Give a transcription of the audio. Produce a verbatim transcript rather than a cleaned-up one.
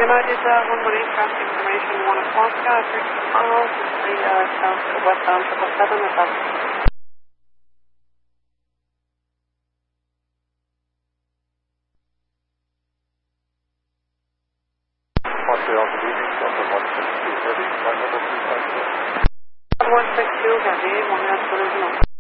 United uh, one one eight, traffic information one o'clock, uh, thirty miles, three uh, south westbound triple seven, that's up. Montreal, good evening, Delta one six two Heavy, my number three five four. one six two Heavy, one has collision.